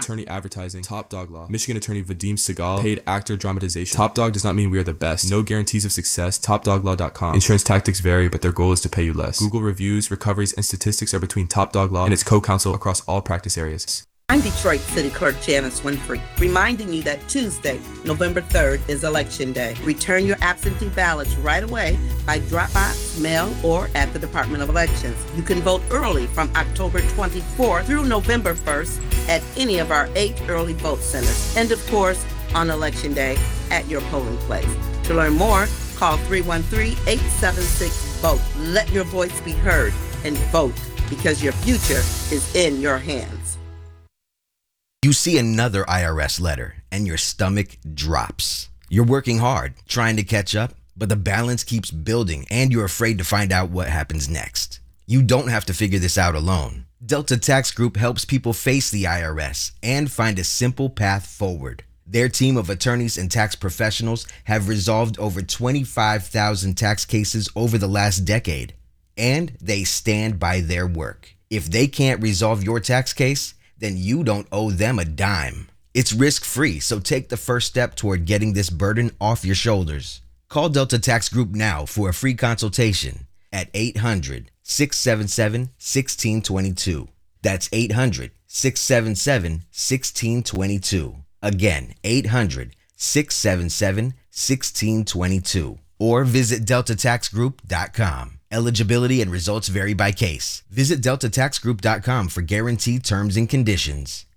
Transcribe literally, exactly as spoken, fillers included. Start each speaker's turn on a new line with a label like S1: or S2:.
S1: Attorney Advertising, Top Dog Law, Michigan Attorney Vadim Segal, Paid Actor Dramatization. Top Dog does not mean we are the best. No guarantees of success. top dog law dot com. Insurance tactics vary, but their goal is to pay you less. Google reviews, recoveries, and statistics are between Top Dog Law and its co-counsel across all practice areas.
S2: I'm Detroit City Clerk Janice Winfrey, reminding you that Tuesday, November third, is Election Day. Return your absentee ballots right away by drop box, mail, or at the Department of Elections. You can vote early from October twenty-fourth through November first at any of our eight early vote centers. And of course, on Election Day at your polling place. To learn more, call three one three, eight seven six, VOTE. Let your voice be heard and vote, because your future is in your hands.
S3: You see another I R S letter and your stomach drops. You're working hard, trying to catch up, but the balance keeps building and you're afraid to find out what happens next. You don't have to figure this out alone. Delta Tax Group helps people face the I R S and find a simple path forward. Their team of attorneys and tax professionals have resolved over twenty-five thousand tax cases over the last decade, and they stand by their work. If they can't resolve your tax case, then you don't owe them a dime. It's risk-free, so take the first step toward getting this burden off your shoulders. Call Delta Tax Group now for a free consultation at eight hundred, six seven seven, one six two two. That's eight hundred, six seven seven, one six two two. Again, eight hundred, six seven seven, one six two two. Or visit delta tax group dot com. Eligibility and results vary by case. Visit delta tax group dot com for guaranteed terms and conditions.